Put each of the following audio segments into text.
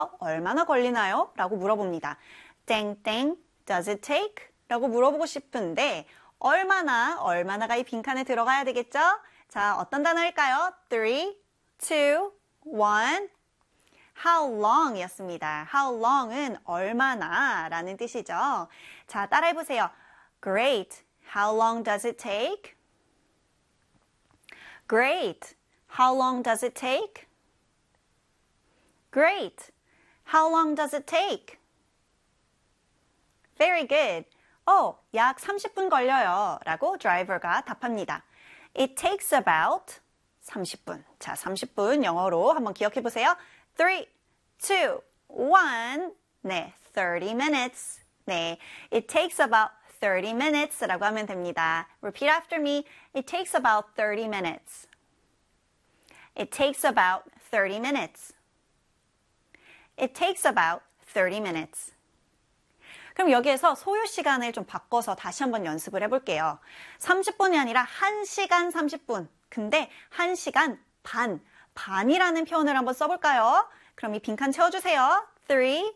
얼마나 걸리나요? 라고 물어봅니다. 땡땡, does it take? 라고 물어보고 싶은데 얼마나가 이 빈칸에 들어가야 되겠죠? 자, 어떤 단어일까요? 3, 2, 1 How long 이었습니다. How long은 얼마나 라는 뜻이죠. 자, 따라해보세요. Great. How long does it take? Great. How long does it take? Great. How long does it take? Very good. 약 30분 걸려요. 라고 드라이버가 답합니다. It takes about 30분. 자, 30분 영어로 한번 기억해 보세요. 3, 2, 1. 네, 30 minutes. 네, it takes about 30 minutes 라고 하면 됩니다. Repeat after me. It takes about 30 minutes. It takes about 30 minutes. It takes about 30 minutes. 그럼 여기에서 소요 시간을 좀 바꿔서 다시 한번 연습을 해볼게요. 30분이 아니라 1시간 30분. 근데 1시간 반이라는 표현을 한번 써볼까요? 그럼 이 빈칸 채워주세요. 3, 2,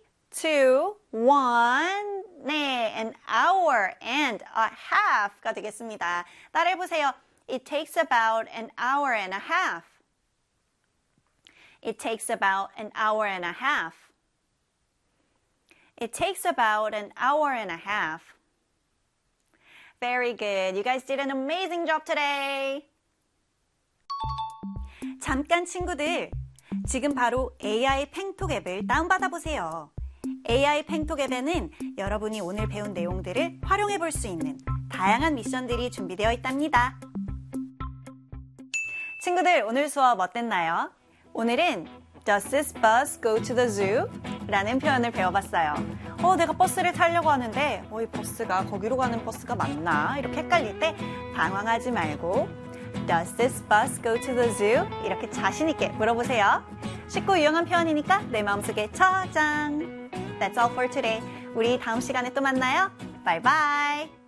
1. 네, an hour and a half가 되겠습니다. 따라해보세요. It takes about an hour and a half. It takes about an hour and a half. It takes about an hour and a half. Very good. You guys did an amazing job today. 잠깐 친구들, 지금 바로 AI 팽톡 앱을 다운받아 보세요. AI 팽톡 앱에는 여러분이 오늘 배운 내용들을 활용해 볼 수 있는 다양한 미션들이 준비되어 있답니다. 친구들, 오늘 수업 어땠나요? 오늘은 Does this bus go to the zoo? 라는 표현을 배워봤어요. 내가 버스를 타려고 하는데 이 버스가 거기로 가는 버스가 맞나? 이렇게 헷갈릴 때 당황하지 말고 Does this bus go to the zoo? 이렇게 자신 있게 물어보세요. 쉽고 유용한 표현이니까 내 마음속에 저장. That's all for today. 우리 다음 시간에 또 만나요. Bye bye.